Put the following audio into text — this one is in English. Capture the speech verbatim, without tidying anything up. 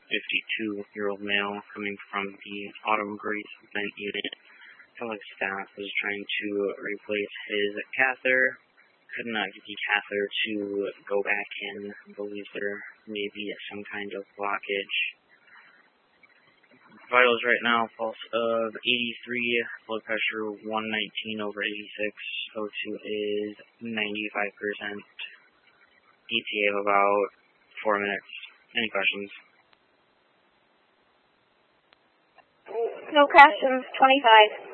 fifty-two-year-old male coming from the Autumn Grace vent unit. Public staff was trying to replace his catheter. Could not get the catheter to go back in. I believe there may be some kind of blockage. Vitals right now, pulse of eighty-three, blood pressure one nineteen over eighty-six, O two is ninety-five percent, E T A of about four minutes. Any questions? No questions, twenty-five.